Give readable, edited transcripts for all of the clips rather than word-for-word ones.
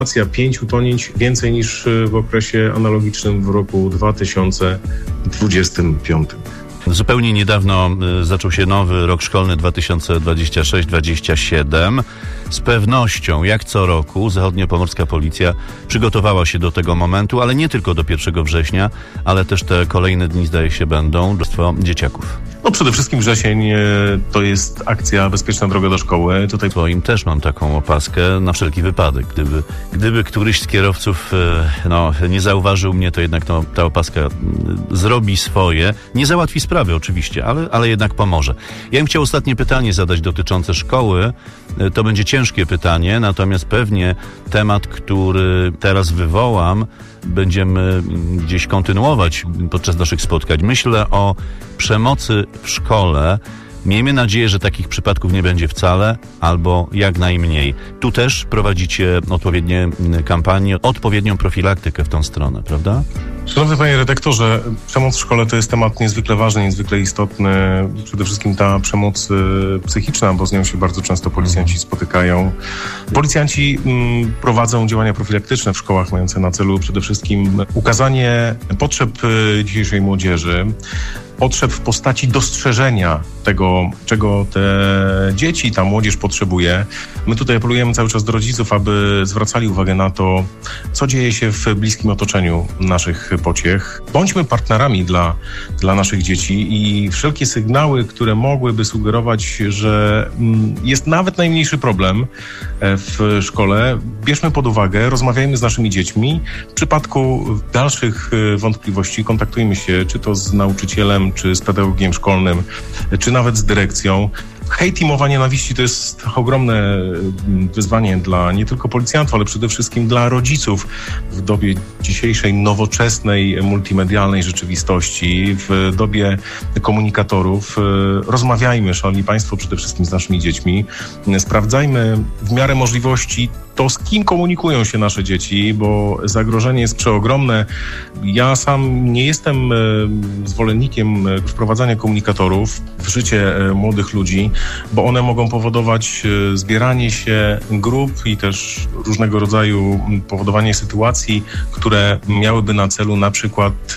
5 utonięć więcej niż w okresie analogicznym w roku 2025. Zupełnie niedawno zaczął się nowy rok szkolny 2026-27. Z pewnością, jak co roku, Zachodniopomorska Policja przygotowała się do tego momentu, ale nie tylko do 1 września, ale też te kolejne dni, zdaje się, będą mnóstwo dzieciaków. No przede wszystkim wrzesień to jest akcja Bezpieczna droga do szkoły. Tutaj Swoim też mam taką opaskę na wszelki wypadek. Gdyby któryś z kierowców nie zauważył mnie, to jednak ta opaska zrobi swoje. Nie załatwi sprawy oczywiście, ale jednak pomoże. Ja bym chciał ostatnie pytanie zadać dotyczące szkoły. To będzie ciężkie pytanie, natomiast pewnie temat, który teraz wywołam, będziemy gdzieś kontynuować podczas naszych spotkań. Myślę o przemocy w szkole. Miejmy nadzieję, że takich przypadków nie będzie wcale, albo jak najmniej. Tu też prowadzicie odpowiednie kampanie, odpowiednią profilaktykę w tą stronę, prawda? Szanowny panie redaktorze, przemoc w szkole to jest temat niezwykle ważny, niezwykle istotny. Przede wszystkim ta przemoc psychiczna, bo z nią się bardzo często policjanci spotykają. Policjanci prowadzą działania profilaktyczne w szkołach mające na celu przede wszystkim ukazanie potrzeb dzisiejszej młodzieży, potrzeb w postaci dostrzeżenia tego, czego te dzieci, ta młodzież potrzebuje. My tutaj apelujemy cały czas do rodziców, aby zwracali uwagę na to, co dzieje się w bliskim otoczeniu naszych pociech. Bądźmy partnerami dla naszych dzieci i wszelkie sygnały, które mogłyby sugerować, że jest nawet najmniejszy problem w szkole, bierzmy pod uwagę, rozmawiajmy z naszymi dziećmi. W przypadku dalszych wątpliwości kontaktujmy się, czy to z nauczycielem, czy z pedagogiem szkolnym, czy nawet z dyrekcją. Hejt i mowa nienawiści to jest ogromne wyzwanie dla nie tylko policjantów, ale przede wszystkim dla rodziców w dobie dzisiejszej nowoczesnej, multimedialnej rzeczywistości, w dobie komunikatorów. Rozmawiajmy, szanowni państwo, przede wszystkim z naszymi dziećmi. Sprawdzajmy w miarę możliwości to, z kim komunikują się nasze dzieci, bo zagrożenie jest przeogromne. Ja sam nie jestem zwolennikiem wprowadzania komunikatorów w życie młodych ludzi, bo one mogą powodować zbieranie się grup i też różnego rodzaju powodowanie sytuacji, które miałyby na celu na przykład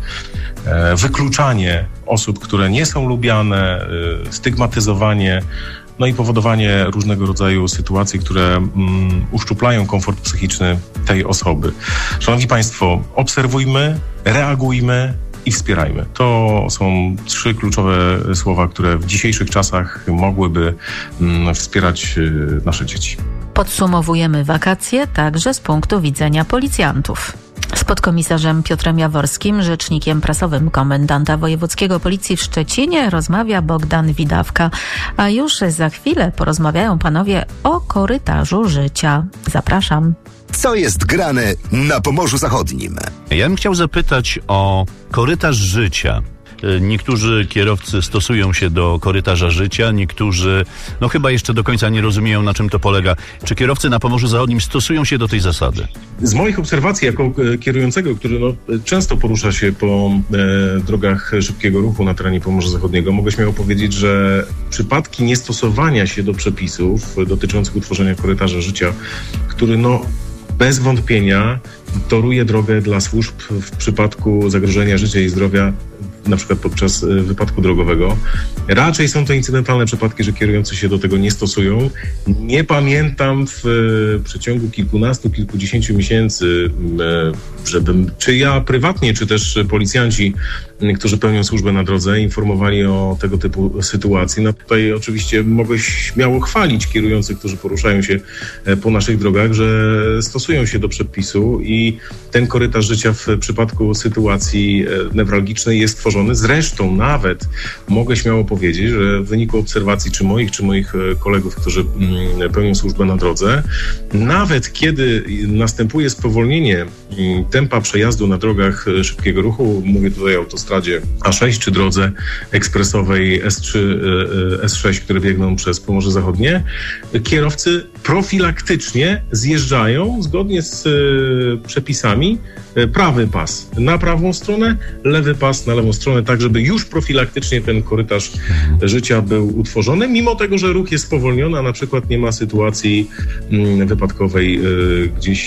wykluczanie osób, które nie są lubiane, stygmatyzowanie, no i powodowanie różnego rodzaju sytuacji, które uszczuplają komfort psychiczny tej osoby. Szanowni państwo, obserwujmy, reagujmy i wspierajmy. To są 3 kluczowe słowa, które w dzisiejszych czasach mogłyby wspierać nasze dzieci. Podsumowujemy wakacje także z punktu widzenia policjantów. Z podkomisarzem Piotrem Jaworskim, rzecznikiem prasowym komendanta wojewódzkiego Policji w Szczecinie rozmawia Bogdan Widawka, a już za chwilę porozmawiają panowie o korytarzu życia. Zapraszam. Co jest grane na Pomorzu Zachodnim? Ja bym chciał zapytać o korytarz życia. Niektórzy kierowcy stosują się do korytarza życia, niektórzy chyba jeszcze do końca nie rozumieją, na czym to polega. Czy kierowcy na Pomorzu Zachodnim stosują się do tej zasady? Z moich obserwacji jako kierującego, który często porusza się po drogach szybkiego ruchu na terenie Pomorza Zachodniego, mogę śmiało powiedzieć, że przypadki niestosowania się do przepisów dotyczących utworzenia korytarza życia, który bez wątpienia toruje drogę dla służb w przypadku zagrożenia życia i zdrowia, na przykład podczas wypadku drogowego. Raczej są to incydentalne przypadki, że kierujący się do tego nie stosują. Nie pamiętam w przeciągu kilkunastu, kilkudziesięciu miesięcy, żebym czy ja prywatnie, czy też policjanci, którzy pełnią służbę na drodze, informowali o tego typu sytuacji. Tutaj oczywiście mogę śmiało chwalić kierujących, którzy poruszają się po naszych drogach, że stosują się do przepisu i ten korytarz życia w przypadku sytuacji newralgicznej jest tworzony. Zresztą nawet mogę śmiało powiedzieć, że w wyniku obserwacji czy moich kolegów, którzy pełnią służbę na drodze, nawet kiedy następuje spowolnienie tempa przejazdu na drogach szybkiego ruchu, mówię tutaj o autostradzie A6 czy drodze ekspresowej S3, S6, które biegną przez Pomorze Zachodnie, kierowcy profilaktycznie zjeżdżają zgodnie z przepisami prawy pas na prawą stronę, lewy pas na lewą stronę, tak żeby już profilaktycznie ten korytarz życia był utworzony, mimo tego, że ruch jest spowolniony, a na przykład nie ma sytuacji wypadkowej gdzieś